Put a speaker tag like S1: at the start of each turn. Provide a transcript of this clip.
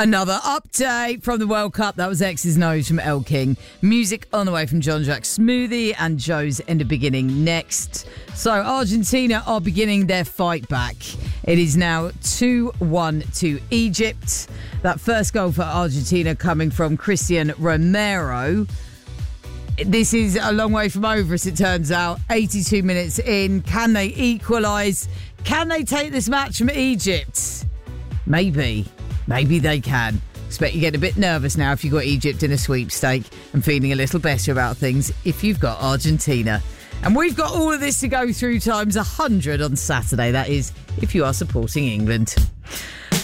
S1: Another update from the World Cup. That was X's Nose from El King. Music on the way from John Jack Smoothie and Joe's in the beginning next. So Argentina are beginning their fight back. It is now 2-1 to Egypt. That first goal for Argentina coming from Christian Romero. This is a long way from over, as it turns out. 82 minutes in. Can they equalise? Can they take this match from Egypt? Maybe they can. Expect you get a bit nervous now if you've got Egypt in a sweepstake, and feeling a little better about things if you've got Argentina. And we've got all of this to go through times 100 on Saturday. That is, if you are supporting England.